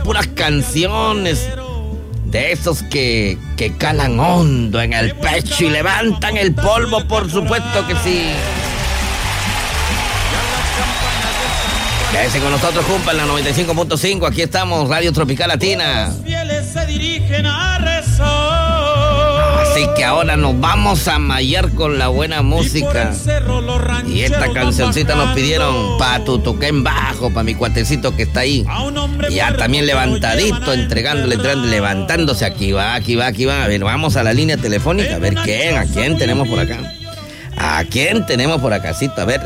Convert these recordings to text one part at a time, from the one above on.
puras canciones de esos que calan hondo en el pecho y levantan el polvo, por supuesto que sí. Quédense con nosotros, Jumpa, en la 95.5. Aquí estamos, Radio Tropical Latina. Así que ahora nos vamos a mallar con la buena música. Y esta cancioncita nos pidieron pa' tu toquén bajo, pa' mi cuatecito que está ahí. Y ya también levantadito, levantándose. Aquí va. A ver, vamos a la línea telefónica. A ver a quién tenemos por acá. ¿A quién tenemos por acácito? A ver.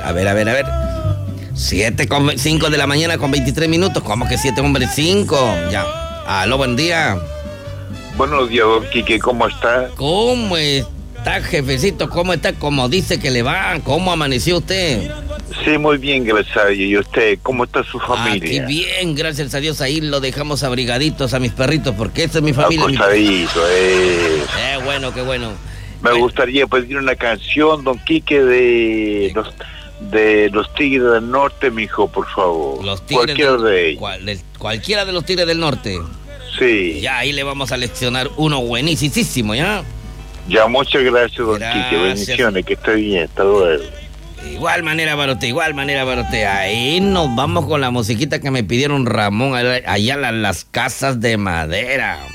7:05 de la mañana con 23 minutos. ¿Cómo que 7, hombre? 5. Ya. Aló, buen día. Buenos días, don Quique, ¿cómo está? ¿Cómo está, jefecito? ¿Cómo está? ¿Cómo dice que le va? ¿Cómo amaneció usted? Sí, muy bien, gracias a Dios. ¿Y usted? ¿Cómo está su familia? Aquí bien, gracias a Dios. Ahí lo dejamos abrigaditos a mis perritos, porque esa es mi familia. Acostadito, bueno, qué bueno. Me gustaría pedir una canción, don Quique, de los Tigres del Norte, mijo, por favor. Los Tigres cualquiera de ellos. Cualquiera de los Tigres del Norte. Sí. Ya, ahí le vamos a leccionar uno buenísimo, ¿ya? Ya, muchas gracias, don Quique. Bendiciones, que esté bien, hasta luego. Igual manera para usted. Ahí nos vamos con la musiquita que me pidieron Ramón, allá las casas de madera.